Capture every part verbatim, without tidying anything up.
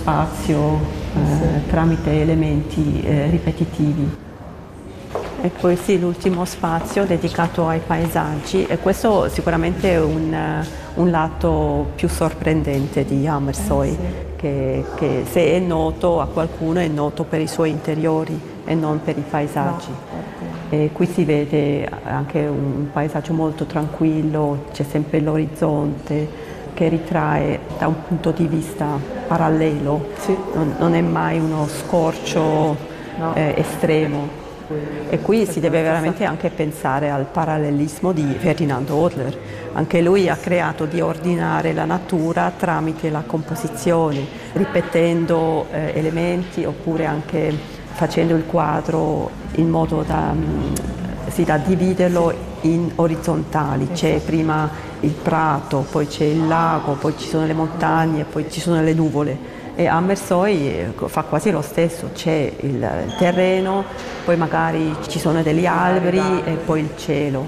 spazio eh, tramite elementi eh, ripetitivi. E poi sì, l'ultimo spazio dedicato ai paesaggi, e questo sicuramente è un, un lato più sorprendente di Hammershøi, eh sì. che, che se è noto a qualcuno è noto per i suoi interiori e non per i paesaggi. No, e qui si vede anche un paesaggio molto tranquillo, c'è sempre l'orizzonte che ritrae da un punto di vista parallelo, sì. non, non è mai uno scorcio no. eh, estremo. E qui si deve veramente anche pensare al parallelismo di Ferdinand Hodler. Anche lui ha creato di ordinare la natura tramite la composizione, ripetendo eh, elementi oppure anche facendo il quadro in modo da, sì, da dividerlo in orizzontali. C'è prima il prato, poi c'è il lago, poi ci sono le montagne, poi ci sono le nuvole. E Hammershøi fa quasi lo stesso, c'è il terreno, poi magari ci sono degli alberi e poi il cielo.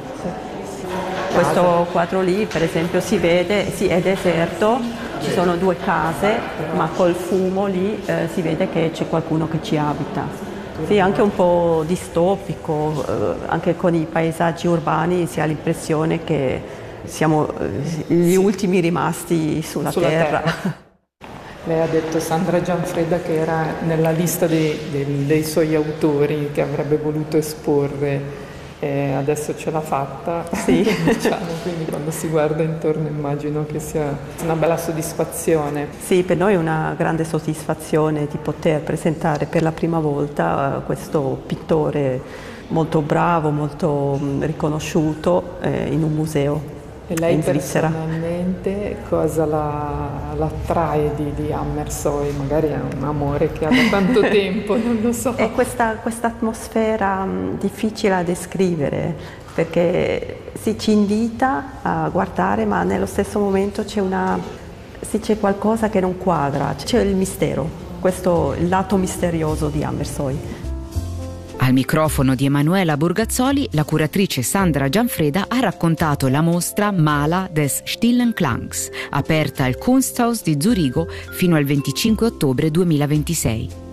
Questo quadro lì per esempio si vede, sì, è deserto, ci sono due case, ma col fumo lì eh, si vede che c'è qualcuno che ci abita. Sì, anche un po' distopico, eh, anche con i paesaggi urbani si ha l'impressione che siamo eh, gli ultimi rimasti sulla, sulla terra. terra. Lei ha detto, Sandra Gianfreda, che era nella lista dei, dei, dei suoi autori che avrebbe voluto esporre, e adesso ce l'ha fatta, sì. diciamo, quindi quando si guarda intorno immagino che sia una bella soddisfazione. Sì, per noi è una grande soddisfazione di poter presentare per la prima volta questo pittore molto bravo, molto riconosciuto eh, in un museo. E lei personalmente cosa la, la attrae di, di Hammershøi? Magari è un amore che ha da tanto tempo, non lo so. È questa atmosfera difficile da descrivere, perché sì, ci invita a guardare, ma nello stesso momento c'è una, sì, c'è qualcosa che non quadra, c'è il mistero, questo il lato misterioso di Hammershøi. Al microfono di Emanuela Burgazzoli, la curatrice Sandra Gianfreda ha raccontato la mostra Maler des stillen Klangs, aperta al Kunsthaus di Zurigo fino al venticinque ottobre duemilaventisei.